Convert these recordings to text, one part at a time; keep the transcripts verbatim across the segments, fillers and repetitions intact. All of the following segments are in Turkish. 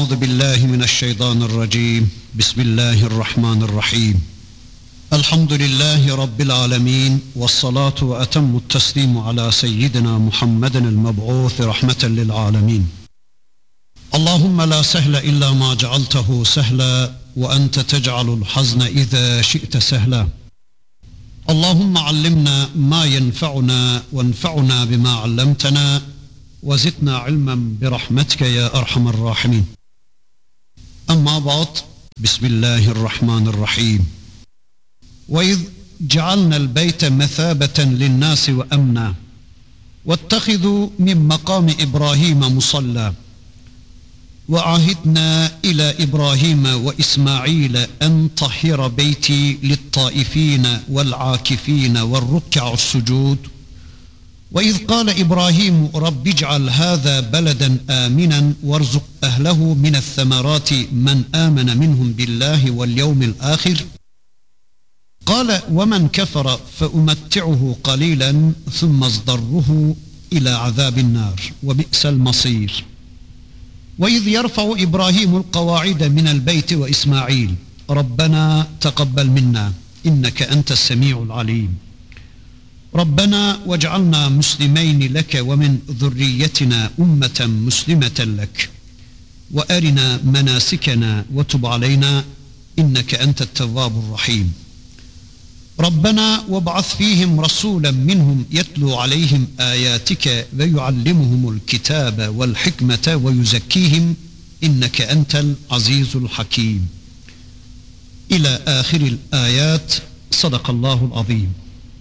أعوذ بالله من الشيطان الرجيم. بسم الله الرحمن الرحيم. الحمد لله رب العالمين، والصلاة وأتم التسليم على سيدنا محمد المبعوث رحمة للعالمين. اللهم لا سهل إلا ما جعلته سهلا، وأنت تجعل الحزن إذا شئت سهلا. اللهم علمنا ما ينفعنا، وانفعنا بما علمتنا، وزدنا علما برحمتك يا أرحم الراحمين. أما بعد، بسم الله الرحمن الرحيم. وإذ جعلنا البيت مثابة للناس وأمنا واتخذوا من مقام إبراهيم مصلى وعهدنا إلى إبراهيم وإسماعيل أن طهر بيتي للطائفين والعاكفين والركع السجود. وإذ قال إبراهيم رب اجعل هذا بلدا آمنا وارزق أهله من الثمرات من آمن منهم بالله واليوم الآخر. قال ومن كفر فأمتعه قليلا ثم اصضره إلى عذاب النار وبئس المصير. وإذ يرفع إبراهيم القواعد من البيت وإسماعيل ربنا تقبل منا إنك أنت السميع العليم. ربنا واجعلنا مسلمين لك ومن ذريتنا أمة مسلمة لك وأرنا مناسكنا وتب علينا إنك أنت التواب الرحيم. ربنا وابعث فيهم رسولا منهم يتلو عليهم آياتك ويعلمهم الكتاب والحكمة ويزكيهم إنك أنت العزيز الحكيم. إلى آخر الآيات. صدق الله العظيم.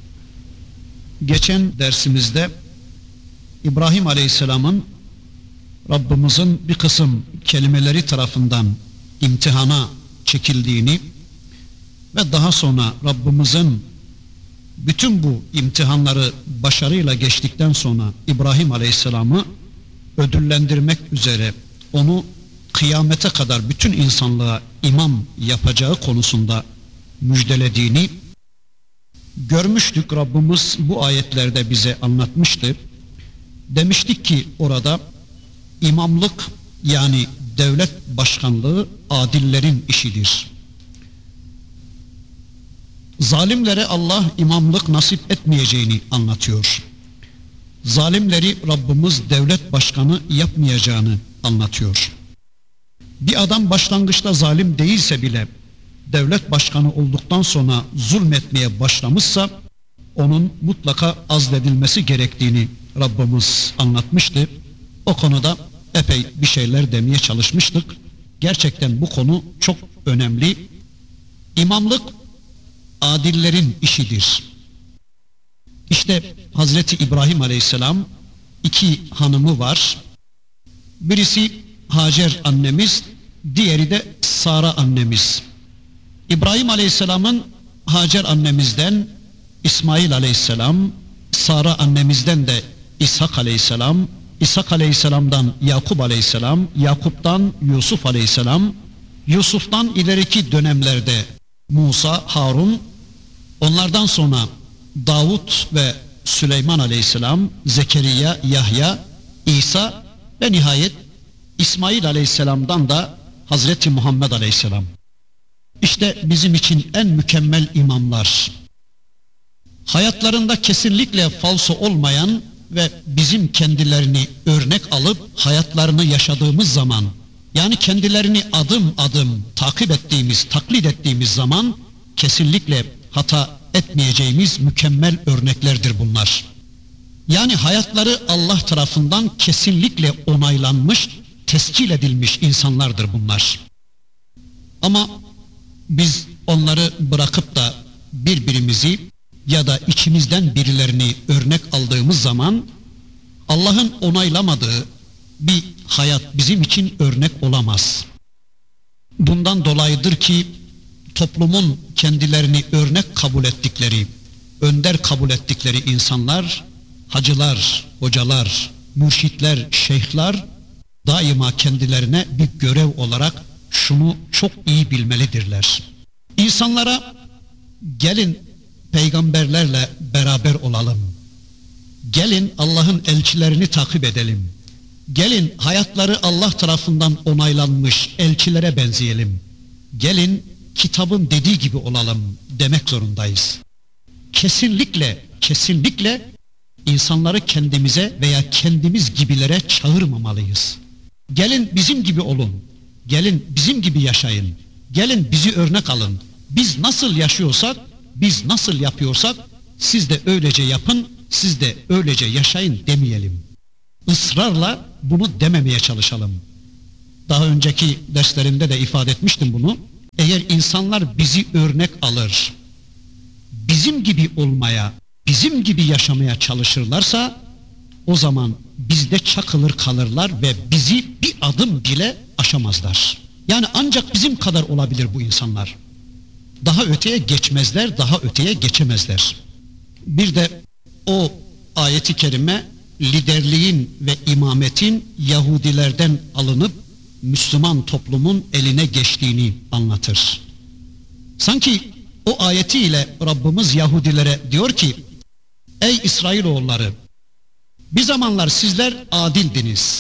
Geçen dersimizde İbrahim Aleyhisselam'ın Rabbimizin bir kısım kelimeleri tarafından imtihana çekildiğini ve daha sonra Rabbimizin bütün bu imtihanları başarıyla geçtikten sonra İbrahim Aleyhisselam'ı ödüllendirmek üzere onu kıyamete kadar bütün insanlığa imam yapacağı konusunda müjdelediğini görmüştük. Rabbimiz bu ayetlerde bize anlatmıştı. Demiştik ki orada imamlık yani devlet başkanlığı adillerin işidir. Zalimlere Allah imamlık nasip etmeyeceğini anlatıyor. Zalimleri Rabbimiz devlet başkanı yapmayacağını anlatıyor. Bir adam başlangıçta zalim değilse bile devlet başkanı olduktan sonra zulmetmeye başlamışsa onun mutlaka azledilmesi gerektiğini Rabbimiz anlatmıştı. O konuda epey bir şeyler demeye çalışmıştık. Gerçekten bu konu çok önemli. İmamlık adillerin işidir. İşte Hazreti İbrahim Aleyhisselam iki hanımı var. Birisi Hacer annemiz, diğeri de Sara annemiz. İbrahim Aleyhisselam'ın Hacer annemizden İsmail Aleyhisselam, Sara annemizden de İshak Aleyhisselam, İshak Aleyhisselam'dan Yakup Aleyhisselam, Yakup'tan Yusuf Aleyhisselam, Yusuf'tan ileriki dönemlerde Musa, Harun, onlardan sonra Davut ve Süleyman Aleyhisselam, Zekeriya, Yahya, İsa ve nihayet İsmail Aleyhisselam'dan da Hazreti Muhammed Aleyhisselam. İşte bizim için en mükemmel imamlar. Hayatlarında kesinlikle falso olmayan ve bizim kendilerini örnek alıp hayatlarını yaşadığımız zaman, yani kendilerini adım adım takip ettiğimiz, taklit ettiğimiz zaman kesinlikle hata etmeyeceğimiz mükemmel örneklerdir bunlar. Yani hayatları Allah tarafından kesinlikle onaylanmış, tescil edilmiş insanlardır bunlar. Ama biz onları bırakıp da birbirimizi ya da içimizden birilerini örnek aldığımız zaman Allah'ın onaylamadığı bir hayat bizim için örnek olamaz. Bundan dolayıdır ki toplumun kendilerini örnek kabul ettikleri, önder kabul ettikleri insanlar, hacılar, hocalar, mürşitler, şeyhler daima kendilerine bir görev olarak şunu çok iyi bilmelidirler. İnsanlara gelin peygamberlerle beraber olalım. Gelin Allah'ın elçilerini takip edelim. Gelin hayatları Allah tarafından onaylanmış elçilere benzeyelim. Gelin kitabın dediği gibi olalım demek zorundayız. Kesinlikle, kesinlikle insanları kendimize veya kendimiz gibilere çağırmamalıyız. Gelin bizim gibi olun, gelin bizim gibi yaşayın, gelin bizi örnek alın. Biz nasıl yaşıyorsak, biz nasıl yapıyorsak siz de öylece yapın, siz de öylece yaşayın demeyelim. Israrla bunu dememeye çalışalım. Daha önceki derslerimde de ifade etmiştim bunu. Eğer insanlar bizi örnek alır, bizim gibi olmaya, bizim gibi yaşamaya çalışırlarsa o zaman bizde çakılır kalırlar ve bizi bir adım bile aşamazlar. Yani ancak bizim kadar olabilir bu insanlar. Daha öteye geçmezler, daha öteye geçemezler. Bir de o ayeti kerime liderliğin ve imametin Yahudilerden alınıp Müslüman toplumun eline geçtiğini anlatır. Sanki o ayetiyle Rabbimiz Yahudilere diyor ki, ey İsrailoğulları, bir zamanlar sizler adildiniz.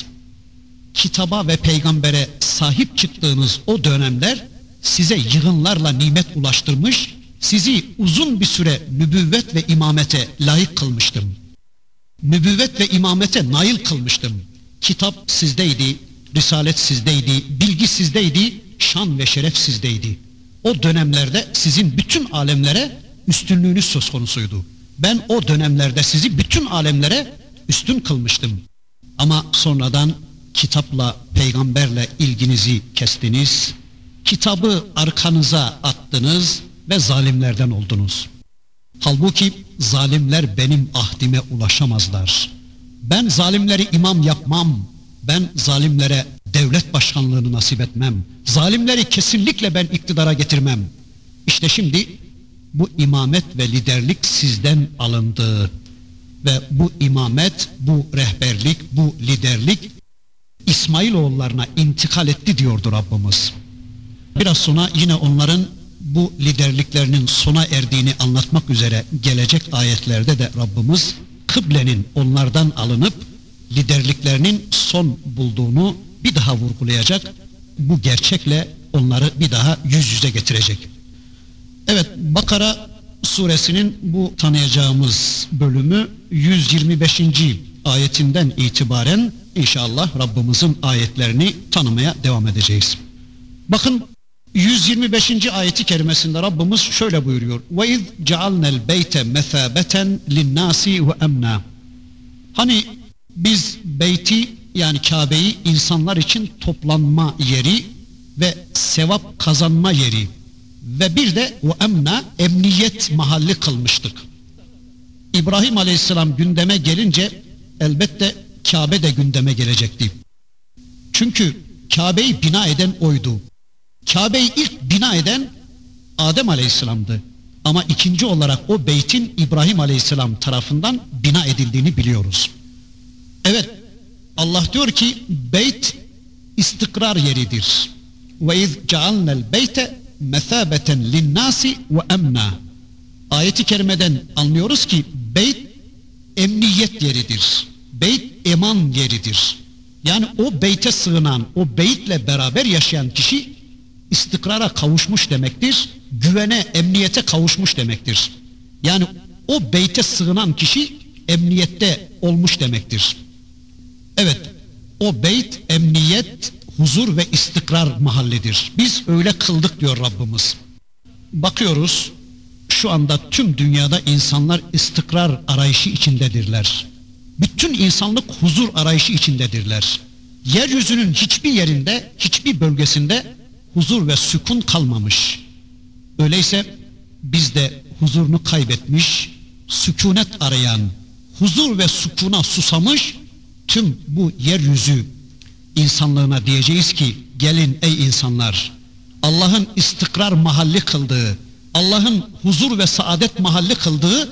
Kitaba ve peygambere sahip çıktığınız o dönemler size yığınlarla nimet ulaştırmış, sizi uzun bir süre nübüvvet ve imamete layık kılmıştım. Nübüvvet ve imamete nail kılmıştım. Kitap sizdeydi, risalet sizdeydi, bilgi sizdeydi, şan ve şeref sizdeydi. O dönemlerde sizin bütün alemlere üstünlüğünüz söz konusuydu. Ben o dönemlerde sizi bütün alemlere üstün kılmıştım. Ama sonradan kitapla, peygamberle ilginizi kestiniz, kitabı arkanıza attınız ve zalimlerden oldunuz. Halbuki zalimler benim ahdime ulaşamazlar. Ben zalimleri imam yapmam, ben zalimlere devlet başkanlığını nasip etmem. Zalimleri kesinlikle ben iktidara getirmem. İşte şimdi bu imamet ve liderlik sizden alındı. Ve bu imamet, bu rehberlik, bu liderlik İsmailoğullarına intikal etti diyordu Rabbimiz. Biraz sonra yine onların bu liderliklerinin sona erdiğini anlatmak üzere gelecek ayetlerde de Rabbimiz kıblenin onlardan alınıp liderliklerinin son bulduğunu bir daha vurgulayacak. Bu gerçekle onları bir daha yüz yüze getirecek. Evet, Bakara suresinin bu tanıyacağımız bölümü yüz yirmi beşinci ayetinden itibaren inşallah Rabbimizin ayetlerini tanımaya devam edeceğiz. Bakın yüz yirmi beşinci ayeti kerimesinde Rabbimiz şöyle buyuruyor. وَاِذْ جَعَلْنَا الْبَيْتَ مَثَابَةً لِلنَّاسِ وَاَمْنًا. Hani biz beyti yani Kabe'yi insanlar için toplanma yeri ve sevap kazanma yeri ve bir de وَاَمْنًا emniyet mahalli kılmıştık. İbrahim Aleyhisselam gündeme gelince elbette Kabe de gündeme gelecekti. Çünkü Kabe'yi bina eden oydu. Kabe'yi ilk bina eden Adem Aleyhisselam'dı. Ama ikinci olarak o beytin İbrahim Aleyhisselam tarafından bina edildiğini biliyoruz. Evet, Allah diyor ki beyt istikrar yeridir. وَاِذْ جَعَلْنَا الْبَيْتَ مَثَابَةً لِلنَّاسِ وَاَمْنًا. Ayet-i kerimeden anlıyoruz ki beyt emniyet yeridir. Beyt eman yeridir. Yani o beyte sığınan, o beytle beraber yaşayan kişi istikrara kavuşmuş demektir. Güvene, emniyete kavuşmuş demektir. Yani o beyte sığınan kişi emniyette olmuş demektir. Evet, o beyt emniyet, huzur ve istikrar mahallidir. Biz öyle kıldık diyor Rabbimiz. Bakıyoruz, şu anda tüm dünyada insanlar istikrar arayışı içindedirler. Bütün insanlık huzur arayışı içindedirler. Yeryüzünün hiçbir yerinde, hiçbir bölgesinde huzur ve sükun kalmamış. Öyleyse biz de huzurunu kaybetmiş, sükunet arayan, huzur ve sükuna susamış tüm bu yeryüzü insanlığına diyeceğiz ki gelin ey insanlar, Allah'ın istikrar mahalli kıldığı, Allah'ın huzur ve saadet mahalli kıldığı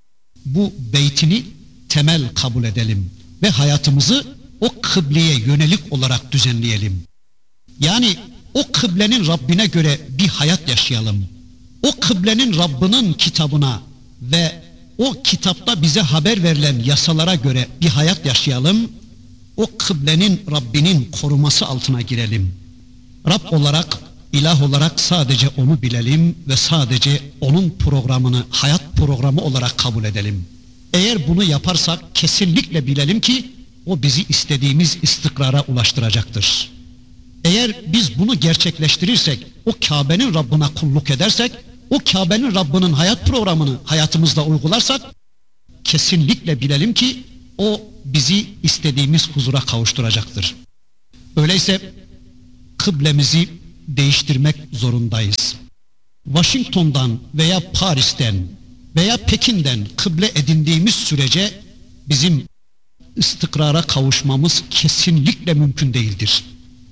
bu beytini temel kabul edelim ve hayatımızı o kıbleye yönelik olarak düzenleyelim. Yani o kıblenin Rabbine göre bir hayat yaşayalım. O kıblenin Rabbinin kitabına ve o kitapta bize haber verilen yasalara göre bir hayat yaşayalım o kıblenin Rabbinin koruması altına girelim. Rab olarak, ilah olarak sadece onu bilelim ve sadece onun programını hayat programı olarak kabul edelim. Eğer bunu yaparsak kesinlikle bilelim ki o bizi istediğimiz istikrara ulaştıracaktır. Eğer biz bunu gerçekleştirirsek, o Kabe'nin Rabbine kulluk edersek, o Kabe'nin Rabbinin hayat programını hayatımızda uygularsak, kesinlikle bilelim ki o bizi istediğimiz huzura kavuşturacaktır. Öyleyse kıblemizi değiştirmek zorundayız. Washington'dan veya Paris'ten veya Pekin'den kıble edindiğimiz sürece bizim istikrara kavuşmamız kesinlikle mümkün değildir.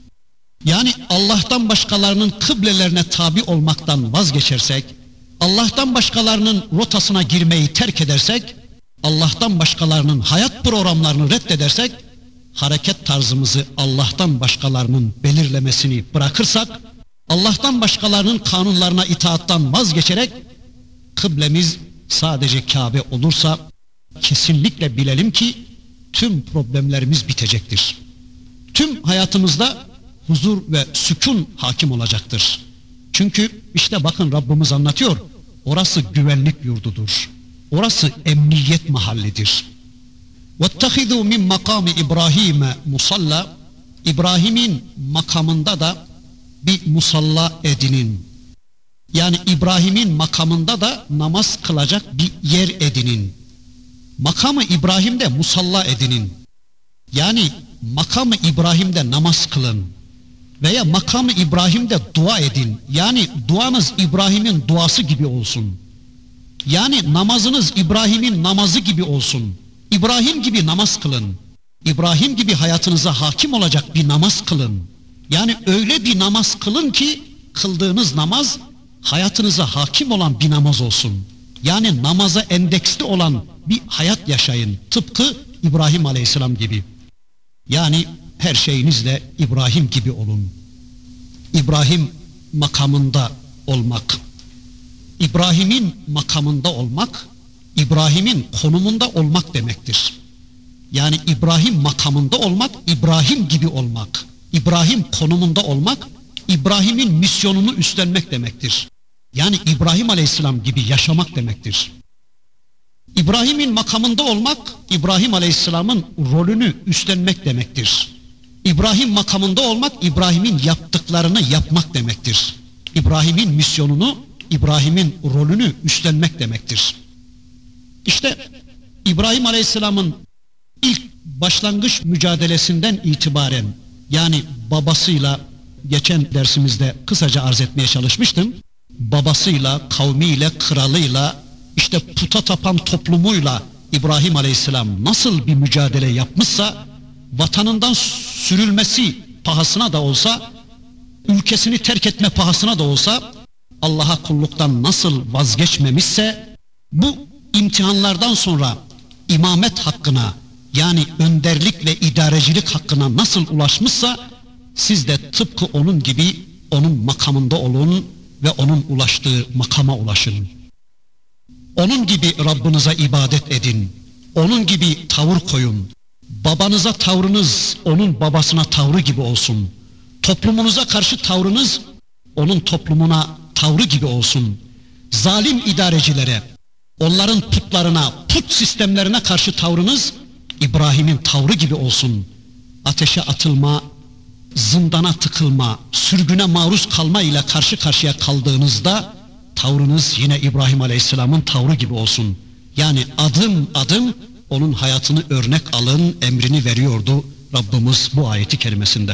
Yani Allah'tan başkalarının kıblelerine tabi olmaktan vazgeçersek, Allah'tan başkalarının rotasına girmeyi terk edersek, Allah'tan başkalarının hayat programlarını reddedersek, hareket tarzımızı Allah'tan başkalarının belirlemesini bırakırsak, Allah'tan başkalarının kanunlarına itaattan vazgeçerek, kıblemiz sadece Kabe olursa, kesinlikle bilelim ki tüm problemlerimiz bitecektir. Tüm hayatımızda huzur ve sükun hakim olacaktır. Çünkü işte bakın Rabbimiz anlatıyor, orası güvenlik yurdudur. Orası emniyet mahallidir. وَاتَّخِذُوا مِنْ مَقَامِ İbrahim'e musalla, İbrahim'in makamında da bir musalla edinin. Yani İbrahim'in makamında da namaz kılacak bir yer edinin. Makamı İbrahim'de musalla edinin. Yani makamı İbrahim'de namaz kılın. Veya makamı İbrahim'de dua edin. Yani duanız İbrahim'in duası gibi olsun. Yani namazınız İbrahim'in namazı gibi olsun. İbrahim gibi namaz kılın. İbrahim gibi hayatınıza hakim olacak bir namaz kılın. Yani öyle bir namaz kılın ki kıldığınız namaz hayatınıza hakim olan bir namaz olsun. Yani namaza endeksli olan bir hayat yaşayın. Tıpkı İbrahim Aleyhisselam gibi. Yani her şeyinizle İbrahim gibi olun. İbrahim makamında olmak. İbrahim'in makamında olmak, İbrahim'in konumunda olmak demektir. Yani İbrahim makamında olmak, İbrahim gibi olmak. İbrahim konumunda olmak, İbrahim'in misyonunu üstlenmek demektir. Yani İbrahim Aleyhisselam gibi yaşamak demektir. İbrahim'in makamında olmak, İbrahim Aleyhisselam'ın rolünü üstlenmek demektir. İbrahim makamında olmak, İbrahim'in yaptıklarını yapmak demektir. İbrahim'in misyonunu, İbrahim'in rolünü üstlenmek demektir. İşte İbrahim Aleyhisselam'ın ilk başlangıç mücadelesinden itibaren, yani babasıyla, geçen dersimizde kısaca arz etmeye çalışmıştım, babasıyla, kavmiyle, kralıyla, işte puta tapan toplumuyla İbrahim Aleyhisselam nasıl bir mücadele yapmışsa, vatanından sürülmesi pahasına da olsa, ülkesini terk etme pahasına da olsa, Allah'a kulluktan nasıl vazgeçmemişse, bu imtihanlardan sonra imamet hakkına, yani önderlik ve idarecilik hakkına nasıl ulaşmışsa, siz de tıpkı onun gibi onun makamında olun ve onun ulaştığı makama ulaşın. Onun gibi Rabbinize ibadet edin. Onun gibi tavır koyun. Babanıza tavrınız onun babasına tavrı gibi olsun. Toplumunuza karşı tavrınız onun toplumuna tavrı gibi olsun. Zalim idarecilere, onların putlarına, put sistemlerine karşı tavrınız İbrahim'in tavrı gibi olsun. Ateşe atılma, zindana tıkılma, sürgüne maruz kalma ile karşı karşıya kaldığınızda tavrınız yine İbrahim Aleyhisselam'ın tavrı gibi olsun. Yani adım adım onun hayatını örnek alın emrini veriyordu Rabbimiz bu ayeti kerimesinde.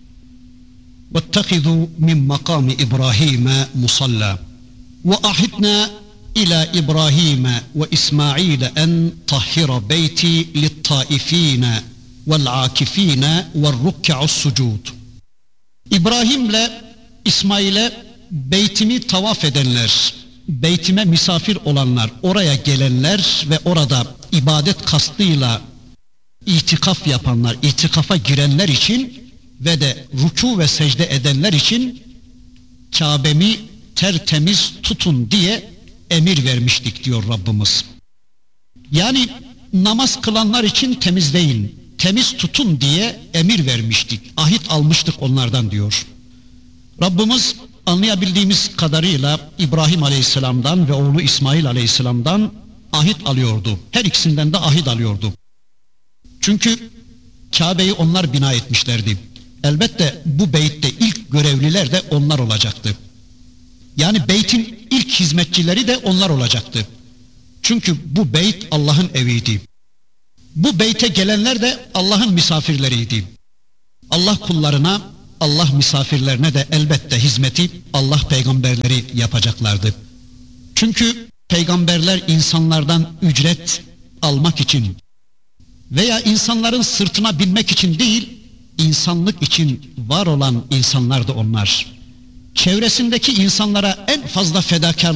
وَاتَّخِذُوا مِنْ مَقَامِ إِبْرَاهِيمَ مُصَلَّى وَأَحِدْنَا إِلَى إِبْرَاهِيمَ وَإِسْمَاعِيلَ أَنْ طَهِّرَ بَيْتِي لِلطَّائِفِينَ وَالْعَاكِفِينَ وَالرُّكَّعُ السُّجُودُ. İbrahim'le İsmail'e beytimi tavaf edenler, beytime misafir olanlar, oraya gelenler ve orada ibadet kastıyla itikaf yapanlar, itikafa girenler için ve de rükû ve secde edenler için Kabe'mi tertemiz tutun diye emir vermiştik diyor Rabbimiz. Yani namaz kılanlar için temizleyin, temiz tutun diye emir vermiştik, ahit almıştık onlardan diyor. Rabbimiz anlayabildiğimiz kadarıyla İbrahim Aleyhisselam'dan ve oğlu İsmail Aleyhisselam'dan ahit alıyordu. Her ikisinden de ahit alıyordu. Çünkü Kabe'yi onlar bina etmişlerdi. Elbette bu beytte ilk görevliler de onlar olacaktı. Yani beytin ilk hizmetçileri de onlar olacaktı. Çünkü bu beyt Allah'ın eviydi. Bu beyte gelenler de Allah'ın misafirleriydi. Allah kullarına, Allah misafirlerine de elbette hizmeti Allah peygamberleri yapacaklardı. Çünkü peygamberler insanlardan ücret almak için veya insanların sırtına binmek için değil, insanlık için var olan insanlardı onlar. Çevresindeki insanlara en fazla fedakarlık